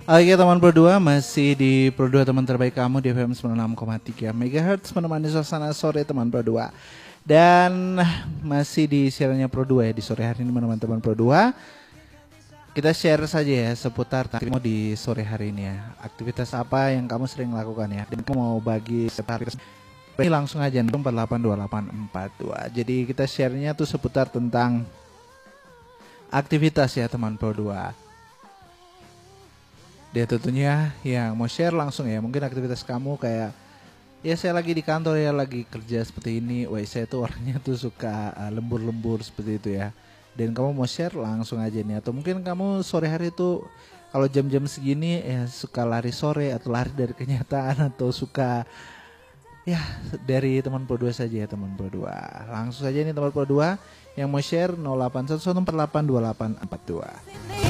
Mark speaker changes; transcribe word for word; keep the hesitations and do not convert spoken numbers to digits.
Speaker 1: Oke teman Pro dua, masih di Pro dua teman terbaik kamu di F M sembilan puluh enam koma tiga MHz menemani suasana sore teman Pro dua. Dan masih di siarannya Pro dua ya di sore hari ini menemani teman Pro dua. Kita share saja ya seputar kamu di sore hari ini ya. Aktivitas apa yang kamu sering lakukan ya. Dan kamu mau bagi seputar ini langsung aja empat delapan dua delapan empat dua. Jadi kita share-nya tuh seputar tentang aktivitas ya teman Pro dua. Dia tentunya yang mau share langsung ya. Mungkin aktivitas kamu kayak, ya saya lagi di kantor ya, lagi kerja seperti ini. Wah saya tuh orangnya tuh suka uh, lembur-lembur seperti itu ya. Dan kamu mau share langsung aja nih. Atau mungkin kamu sore hari itu kalau jam-jam segini ya suka lari sore atau lari dari kenyataan. Atau suka ya dari teman Pro dua saja ya teman Pro dua. Langsung saja nih teman Pro dua yang mau share nol delapan satu satu empat delapan dua delapan empat dua.